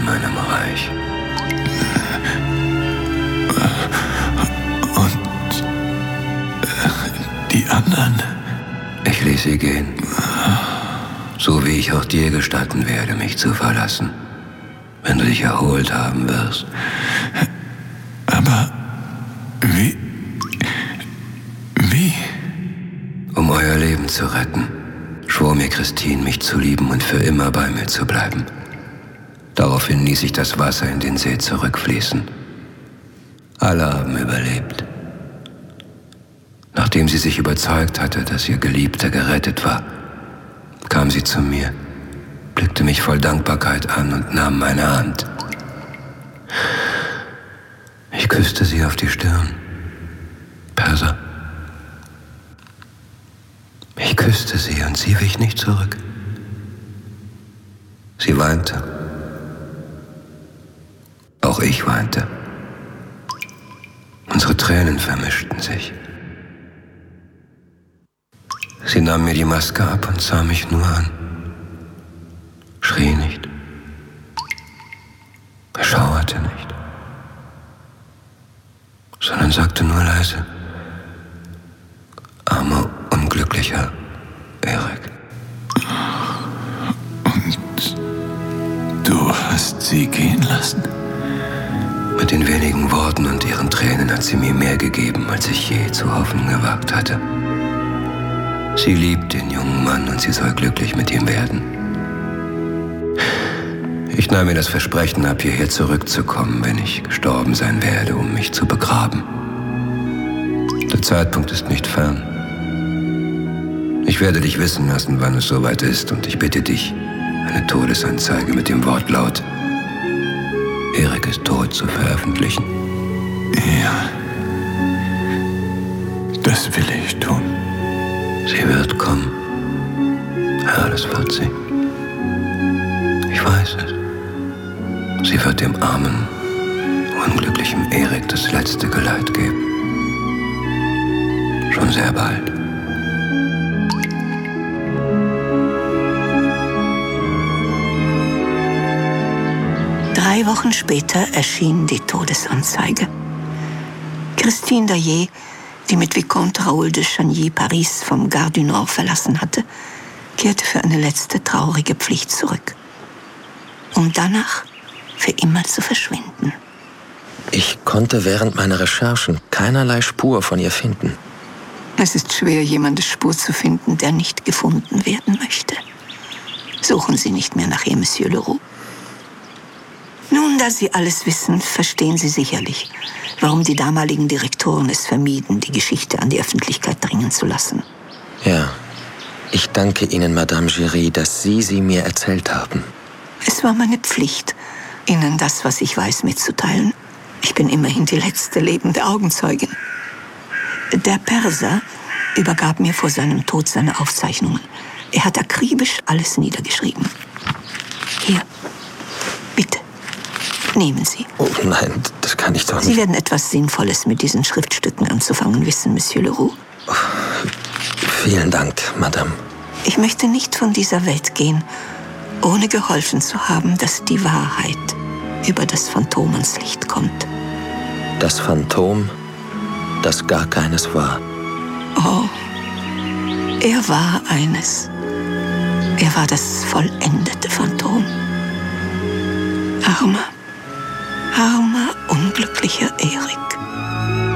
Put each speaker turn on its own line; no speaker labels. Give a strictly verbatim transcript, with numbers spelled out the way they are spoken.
in meinem Reich.
Und die anderen?
Ich ließ sie gehen. So wie ich auch dir gestatten werde, mich zu verlassen, wenn du dich erholt haben wirst.
Aber wie? Wie?
Um euer Leben zu retten, schwor mir Christine, mich zu lieben und für immer bei mir zu bleiben. Daraufhin ließ ich das Wasser in den See zurückfließen. Alle haben überlebt. Nachdem sie sich überzeugt hatte, dass ihr Geliebter gerettet war, kam sie zu mir, blickte mich voll Dankbarkeit an und nahm meine Hand. Ich küsste sie auf die Stirn. Perser. Ich küsste sie und sie wich nicht zurück. Sie weinte. Auch ich weinte. Unsere Tränen vermischten sich. Sie nahm mir die Maske ab und sah mich nur an. Schrie nicht. Schauerte nicht. Sondern sagte nur leise: Armer, unglücklicher Erik.
Und du hast sie gehen lassen?
Mit den wenigen Worten und ihren Tränen hat sie mir mehr gegeben, als ich je zu hoffen gewagt hatte. Sie liebt den jungen Mann und sie soll glücklich mit ihm werden. Ich nahm mir das Versprechen ab, hierher zurückzukommen, wenn ich gestorben sein werde, um mich zu begraben. Der Zeitpunkt ist nicht fern. Ich werde dich wissen lassen, wann es soweit ist, und ich bitte dich, eine Todesanzeige mit dem Wortlaut Erik ist tot zu veröffentlichen.
Ja, das will ich tun.
Sie wird kommen. Ja, das wird sie. Ich weiß es. Sie wird dem armen, unglücklichen Erik das letzte Geleit geben. Schon sehr bald.
Drei Wochen später erschien die Todesanzeige. Christine Daae, die mit Vicomte Raoul de Chagny Paris vom Gare du Nord verlassen hatte, kehrte für eine letzte traurige Pflicht zurück, um danach für immer zu verschwinden.
Ich konnte während meiner Recherchen keinerlei Spur von ihr finden.
Es ist schwer, jemandes Spur zu finden, der nicht gefunden werden möchte. Suchen Sie nicht mehr nach ihr, Monsieur Leroux. Nun, da Sie alles wissen, verstehen Sie sicherlich, warum die damaligen Direktoren es vermieden, die Geschichte an die Öffentlichkeit dringen zu lassen.
Ja, ich danke Ihnen, Madame Giry, dass Sie sie mir erzählt haben.
Es war meine Pflicht, Ihnen das, was ich weiß, mitzuteilen. Ich bin immerhin die letzte lebende Augenzeugin. Der Perser übergab mir vor seinem Tod seine Aufzeichnungen. Er hat akribisch alles niedergeschrieben. Hier, bitte. Nehmen Sie.
Oh nein, das kann ich doch nicht.
Sie werden etwas Sinnvolles mit diesen Schriftstücken anzufangen wissen, Monsieur Leroux.
Oh, vielen Dank, Madame.
Ich möchte nicht von dieser Welt gehen, ohne geholfen zu haben, dass die Wahrheit über das Phantom ans Licht kommt.
Das Phantom, das gar keines war.
Oh, er war eines. Er war das vollendete Phantom. Armer, armer, unglücklicher Erik.